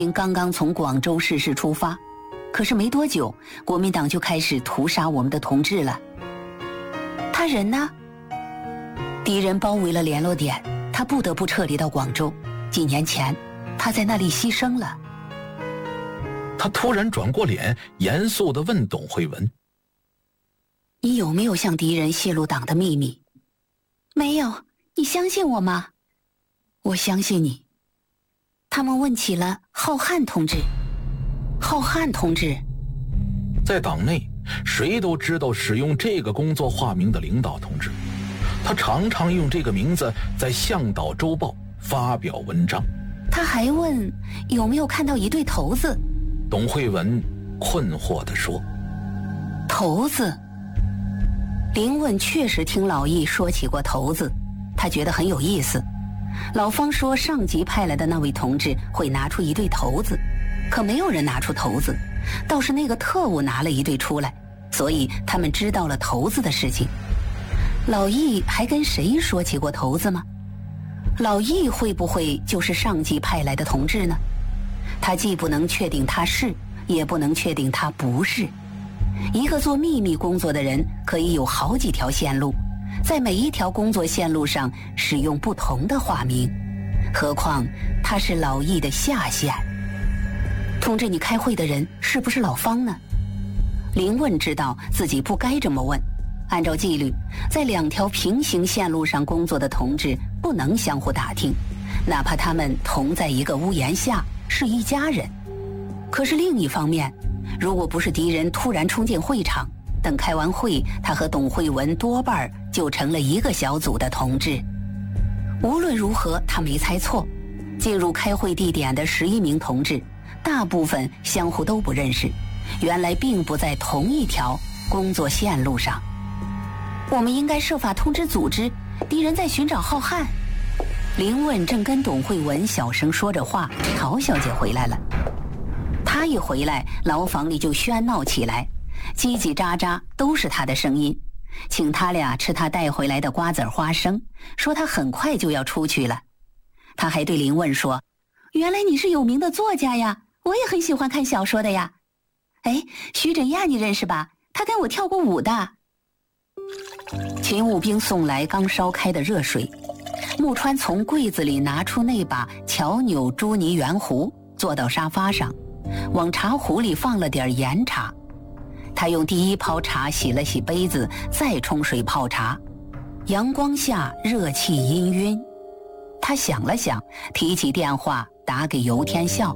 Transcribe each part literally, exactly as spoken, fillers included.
刚刚从广州市市出发，可是没多久，国民党就开始屠杀我们的同志了。他人呢？敌人包围了联络点，他不得不撤离到广州。几年前，他在那里牺牲了。 他突然转过脸，严肃地问董慧文：“ 你有没有向敌人泄露党的秘密？”“没有。”“你相信我吗？”“我相信你。”他们问起了浩瀚同志。浩瀚同志， 在党内谁都知道使用这个工作化名的领导同志，他常常用这个名字在《向导周报》发表文章。 他还问有没有看到一对头子。 董慧文困惑地说：“ 头子。”林问确实听老易说起过头子，他觉得很有意思。老方说上级派来的那位同志会拿出一对头子，可没有人拿出头子，倒是那个特务拿了一对出来，所以他们知道了头子的事情。老易还跟谁说起过头子吗？老易会不会就是上级派来的同志呢？他既不能确定他是，也不能确定他不是。一个做秘密工作的人可以有好几条线路，在每一条工作线路上使用不同的化名，何况他是老易的下线。通知你开会的人是不是老方呢？林问知道自己不该这么问，按照纪律，在两条平行线路上工作的同志不能相互打听，哪怕他们同在一个屋檐下，是一家人。可是另一方面，如果不是敌人突然冲进会场，等开完会，他和董慧文多半就成了一个小组的同志。无论如何，他没猜错，进入开会地点的十一名同志，大部分相互都不认识，原来并不在同一条工作线路上。我们应该设法通知组织，敌人在寻找浩瀚。林问正跟董慧文小声说着话，陶小姐回来了。她一回来，牢房里就喧闹起来，叽叽喳喳都是她的声音，请他俩吃她带回来的瓜子花生，说她很快就要出去了。她还对林问说：“原来你是有名的作家呀，我也很喜欢看小说的呀。哎，徐振亚你认识吧？他跟我跳过舞的。”秦务兵送来刚烧开的热水，木川从柜子里拿出那把巧扭朱泥圆壶，坐到沙发上，往茶壶里放了点盐茶。他用第一泡茶洗了洗杯子，再冲水泡茶。阳光下热气氤氲。他想了想，提起电话打给游天笑。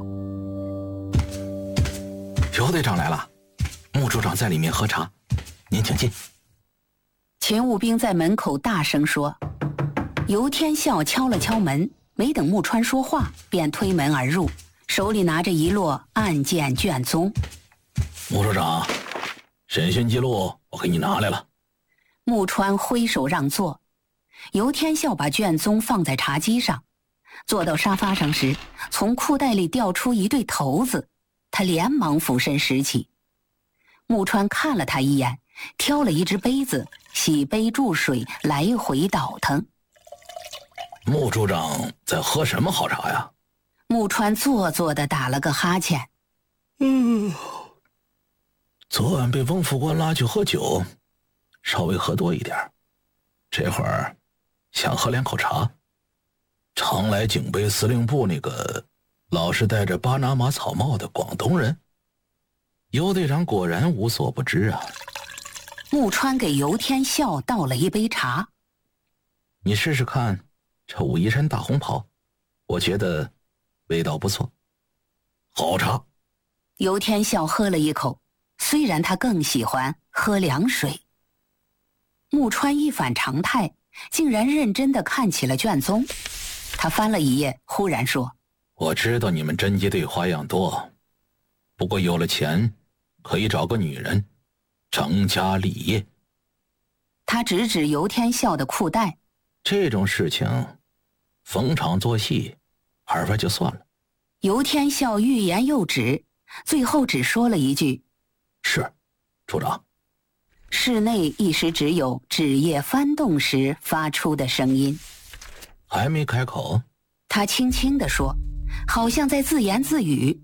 尤队长来了，穆处长在里面喝茶，您请进。 秦务兵在门口大声说。游天笑敲了敲门，没等木川说话，便推门而入，手里拿着一摞案件卷宗。 穆处长，审讯记录我给你拿来了。 木川挥手让座。游天笑把卷宗放在茶几上，坐到沙发上时，从裤袋里掉出一对头子，他连忙俯身拾起。木川看了他一眼，挑了一只杯子，洗杯注水，来回倒腾。 穆处长在喝什么好茶呀？ 木川做作地打了个哈欠。 嗯，昨晚被翁副官拉去喝酒，稍微喝多一点，这会儿想喝两口茶。常来警备司令部那个老是戴着巴拿马草帽的广东人，尤队长果然无所不知啊。 木川给游天笑倒了一杯茶。 你试试看这武夷山大红袍，我觉得味道不错，好茶。 游天笑喝了一口，虽然他更喜欢喝凉水。木川一反常态，竟然认真地看起了卷宗。他翻了一页，忽然说：“ 我知道你们侦缉队花样多，不过有了钱，可以找个女人，成家立业。” 他指指游天笑的裤带。 这种事情，逢场作戏，玩玩就算了。 游天笑欲言又止，最后只说了一句：“ 是，处长。” 室内一时只有纸页翻动时发出的声音。 还没开口， 他轻轻地说， 好像在自言自语。